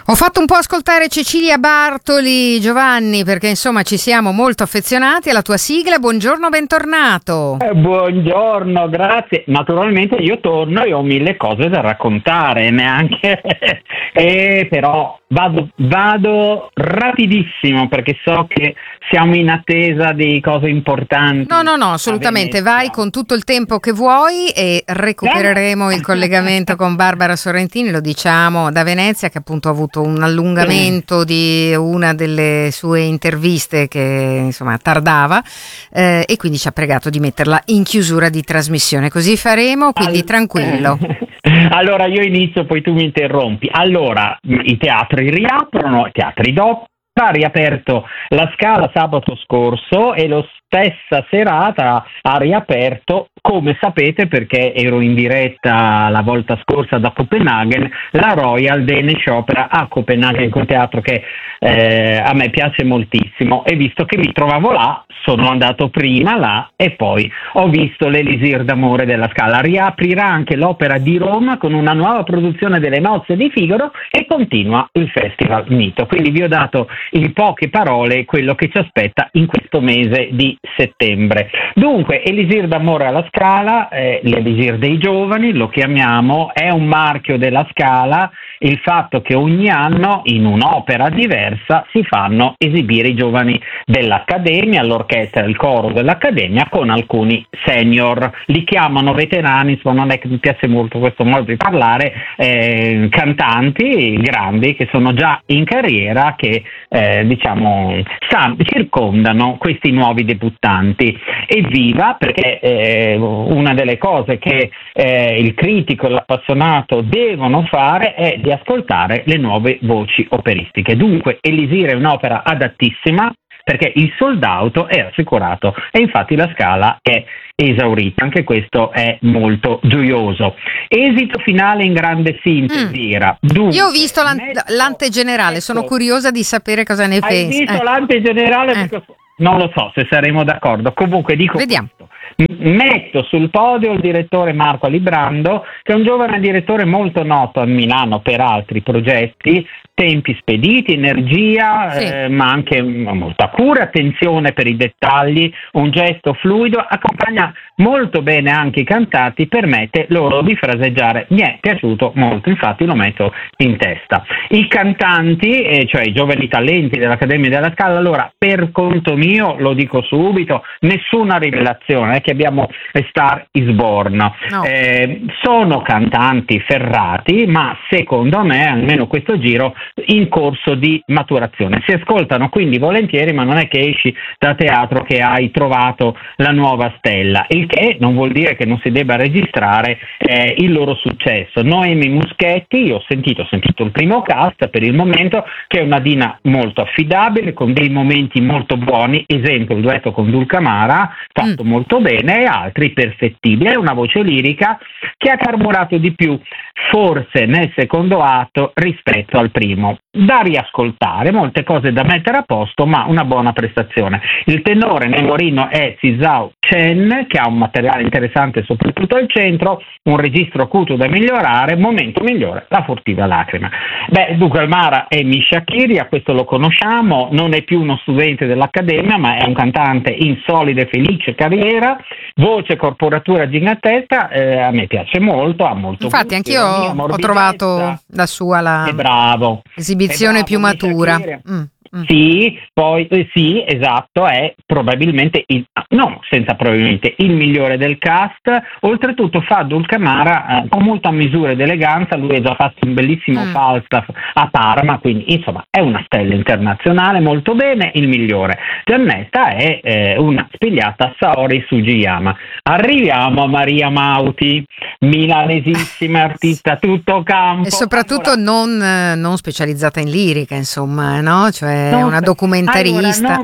Ho fatto un po' ascoltare Cecilia Bartoli, Giovanni, perché insomma ci siamo molto affezionati alla tua sigla. Buongiorno, bentornato. Buongiorno, grazie. Naturalmente io torno e ho mille cose da raccontare, neanche però vado rapidissimo perché so che siamo in attesa di cose importanti. No, assolutamente, vai con tutto il tempo che vuoi e recupereremo il collegamento con Barbara Sorrentini, lo diciamo, da Venezia, che appunto ha avuto un allungamento di una delle sue interviste che insomma tardava, e quindi ci ha pregato di metterla in chiusura di trasmissione, così faremo, quindi tranquillo. Allora io inizio, poi tu mi interrompi. Allora, i teatri riaprono, i teatri d'opera, ha riaperto la Scala sabato scorso e lo stessa serata ha riaperto, come sapete perché ero in diretta la volta scorsa da Copenaghen, la Royal Danish Opera a Copenaghen, un teatro che a me piace moltissimo, e visto che mi trovavo là sono andato prima là e poi ho visto l'Elisir d'amore della Scala. Riaprirà anche l'Opera di Roma con una nuova produzione delle Nozze di Figaro e continua il Festival Mito. Quindi vi ho dato in poche parole quello che ci aspetta in questo mese di settembre. Dunque, Elisir d'amore alla Scala, l'Elisir dei giovani, lo chiamiamo, è un marchio della Scala il fatto che ogni anno in un'opera diversa si fanno esibire i giovani dell'Accademia, l'orchestra e il coro dell'Accademia con alcuni senior, li chiamano veterani, insomma non è che mi piace molto questo modo di parlare, cantanti grandi che sono già in carriera, che circondano questi nuovi debuttanti. Evviva, perché una delle cose che il critico e l'appassionato devono fare è di ascoltare le nuove voci operistiche. Dunque Elisir è un'opera adattissima perché il sold out è assicurato e infatti la Scala è esaurita. Anche questo è molto gioioso. Esito finale in grande sintesi era. Dunque, io ho visto l'antegenerale, sono curiosa di sapere cosa ne pensi. Hai visto l'antegenerale? Non lo so se saremo d'accordo. Comunque dico Vediamo. questo. Metto sul podio il direttore Marco Alibrando, che è un giovane direttore molto noto a Milano per altri progetti, tempi spediti, energia, sì. Ma anche molta cura, attenzione per i dettagli, un gesto fluido, accompagna molto bene anche i cantanti, permette loro di fraseggiare. Mi è piaciuto molto, infatti lo metto in testa. I cantanti, cioè i giovani talenti dell'Accademia della Scala, allora per conto mio, lo dico subito, nessuna rivelazione, che abbiamo Star is Born. No. Sono cantanti ferrati, ma secondo me, almeno questo giro, in corso di maturazione. Si ascoltano quindi volentieri, ma non è che esci da teatro che hai trovato la nuova stella, il che non vuol dire che non si debba registrare il loro successo. Noemi Muschetti, io ho sentito il primo cast per il momento, che è una Dina molto affidabile, con dei momenti molto buoni, esempio il duetto con Dulcamara, fatto molto bene, e altri perfettibili. È una voce lirica che ha carburato di più, forse nel secondo atto rispetto al primo. Da riascoltare, molte cose da mettere a posto, ma una buona prestazione. Il tenore Nemorino è Sisao Chen, che ha un materiale interessante soprattutto al centro, un registro acuto da migliorare, momento migliore, la furtiva lacrima. Dulcamara è Misha Kiria, questo lo conosciamo, non è più uno studente dell'Accademia, ma è un cantante in solida e felice carriera, voce, corporatura, gingatetta, a me piace molto, ha molto infatti anch'io ho trovato la sua bravo. Esibizione più matura. Sì, poi sì, esatto, è probabilmente senza probabilmente il migliore del cast. Oltretutto fa Dulcamara con molta misura ed eleganza. Lui ha già fatto un bellissimo Falstaff a Parma, quindi insomma è una stella internazionale, molto bene. Il migliore Giannetta è una spigliata Saori Sugiyama. Arriviamo a Maria Mauti, milanesissima artista tutto campo e soprattutto non specializzata in lirica, insomma, no? Cioè una documentarista. Allora,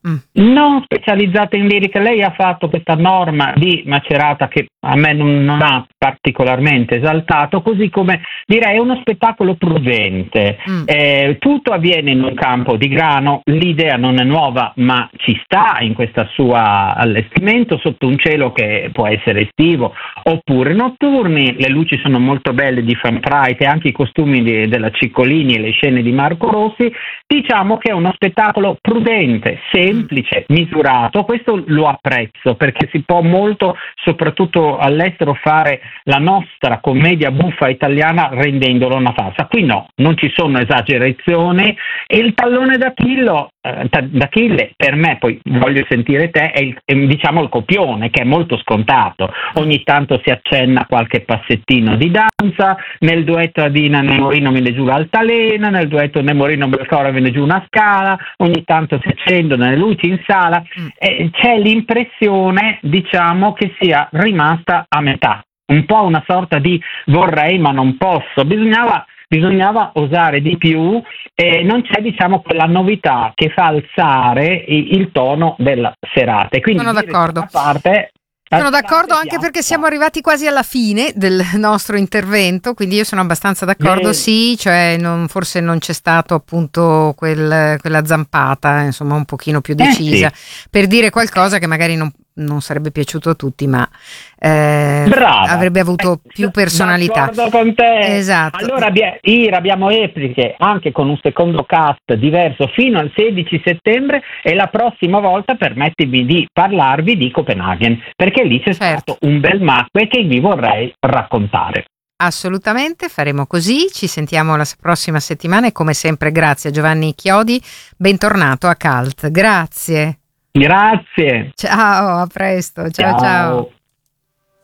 Non specializzata in lirica. Lei ha fatto questa norma di Macerata che a me non ha particolarmente esaltato, così come direi è uno spettacolo prudente. Tutto avviene in un campo di grano, l'idea non è nuova ma ci sta in questa sua allestimento sotto un cielo che può essere estivo oppure notturni. Le luci sono molto belle di Van Praet e anche i costumi della Ciccolini e le scene di Marco Rossi. Diciamo che è uno spettacolo prudente, semplice, misurato. Questo lo apprezzo perché si può molto, soprattutto all'estero, fare la nostra commedia buffa italiana rendendolo una farsa. Qui no, non ci sono esagerazioni e il tallone d'Achille per me, poi voglio sentire te, è diciamo il copione che è molto scontato. Ogni tanto si accenna qualche passettino di danza, nel duetto Adina Nemorino viene giù l'altalena, nel duetto Nemorino Belfora viene giù una scala, ogni tanto si accendono le luci in sala e c'è l'impressione, diciamo, che sia rimasta a metà, un po' una sorta di vorrei ma non posso. Bisognava osare di più e non c'è, diciamo, quella novità che fa alzare il tono della serata. E quindi sono d'accordo. Sono d'accordo anche perché siamo arrivati quasi alla fine del nostro intervento, quindi io sono abbastanza d'accordo, sì, cioè forse non c'è stato appunto quella zampata, insomma, un pochino più decisa, per dire qualcosa che magari non sarebbe piaciuto a tutti, ma avrebbe avuto più personalità. D'accordo con te. Esatto. Allora abbiamo repliche anche con un secondo cast diverso fino al 16 settembre e la prossima volta permettimi di parlarvi di Copenaghen, perché lì c'è stato un bel Macbeth che vi vorrei raccontare. Assolutamente, faremo così, ci sentiamo la prossima settimana e come sempre grazie a Giovanni Chiodi, bentornato a Cult, grazie. Grazie. Ciao, a presto, ciao.